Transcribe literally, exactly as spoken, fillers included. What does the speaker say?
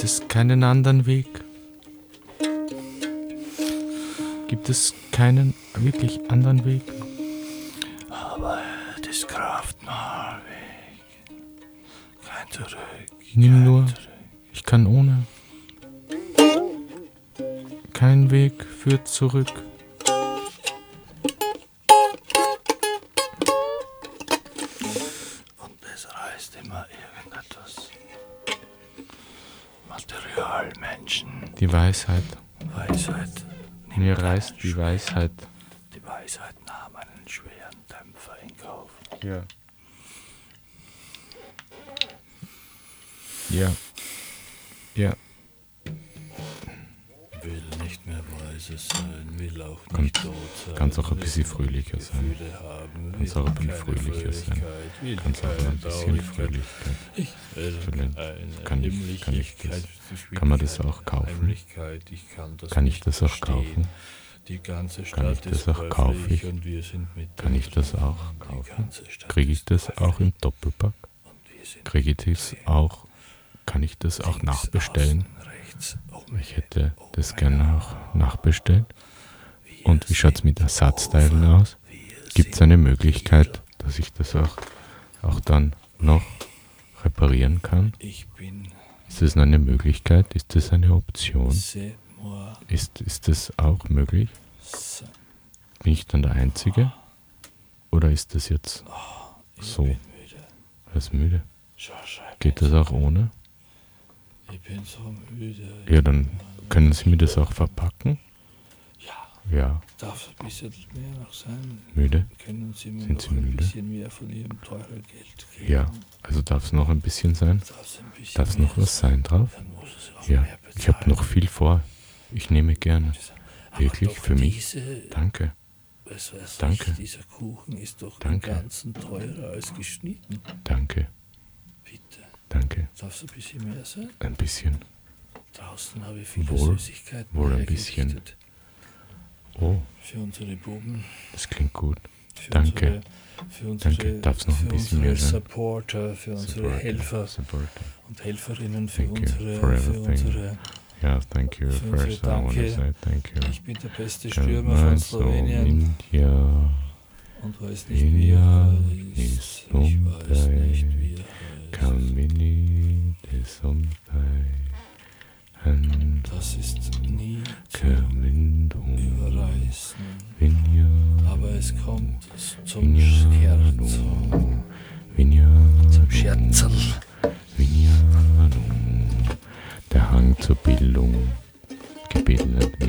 Gibt es keinen anderen Weg? Gibt es keinen wirklich anderen Weg? Aber das Kraftmahlweg. Kein Zurück. Nimm nur, Zurück. ich kann ohne. Kein Weg führt zurück. Und es reißt immer irgendetwas. Material, Menschen, Die Weisheit. Weisheit. nimmt Mir einen reißt die schweren- Weisheit. Die Weisheit nahm einen schweren Dämpfer in Kauf. Ja. Ja. Ja. Will nicht mehr weise sein, will auch Kann- nicht tot sein. kann's auch ein will bisschen nur fröhlicher sein. Gefühle haben, Kann's will auch ein bisschen keine fröhlicher sein. Fröhlichkeit, will Kannst auch mal ein keine bisschen Traurigkeit. Fröhlichkeit. Ich will Vielleicht eine kann ich- kann ich das- Himmlichkeit, kann man das auch kaufen? Heimlichkeit, ich kann das Kann ich nicht das auch verstehen. kaufen? Die ganze Kann ich Stadt das ist auch kaufen? käuflich und wir sind mit Kann ich das auch Die kaufen? ganze Stadt Kriege ich ist das auch im Doppelpack? und wir sind Kriege ich das auch? Kann ich das auch links, nachbestellen? außen, rechts, oben, Ich hätte das oben, gerne auch nachbestellt. wir Und wie schaut es mit sind Ersatzteilen over, aus? wir Gibt es sind eine Möglichkeit, dass ich das auch, auch dann noch reparieren kann? Ich bin Ist das eine Möglichkeit? Ist das eine Option? c'est moi, Ist, ist das auch möglich? ça. Bin ich dann der Einzige? Oder ist das jetzt Ich so? bin müde. Alles müde? Josh, ich Geht bin das auch ohne? so- Ich bin so müde. Ja, dann können Sie mir das auch verpacken? Ja, Ja, darf ein bisschen mehr noch sein? müde? Können Sie mir Sind noch Sie ein müde? bisschen mehr von Ihrem teuren Geld geben? Ja, also darf es noch ein bisschen sein? Darf's ein bisschen Darf es mehr noch was sein drauf? Dann muss es auch Ja, mehr ich habe bezahlen. noch viel vor. Ich nehme gerne. Aber Wirklich, doch für mich? Diese, Danke. was weiß Danke. Ich, dieser Kuchen ist doch Danke. im Ganzen teurer als geschnitten. Danke. Bitte. Danke. Darf es ein bisschen mehr sein? Ein bisschen. Draußen habe ich viele Wohl, Süßigkeiten wohl ein hergerichtet. bisschen. Oh, Für unsere Buben. das klingt gut. Für Danke. Unsere, für unsere, Danke. Darf's noch ein für bisschen unsere mehr sein? Supporter, für unsere Supporter, Helfer Supporter. und Helferinnen, für Thank you unsere, for für everything. unsere. Yeah, thank you. Für unsere First, I want to Danke. say thank you. Ich bin der beste Stürmer von Ganz so Slowenien India. und weiß nicht, wie er India heißt. ist Ich weiß nicht, Mumbai. wie er heißt. Kamini Desumbai. And Das ist nie zu Kamindo. überreißen, Vinyado. aber es kommt zum Vinyado. Scherzo, Vinyado. zum Scherzel. Vinyado. Der Hang zur Bildung. Gebildet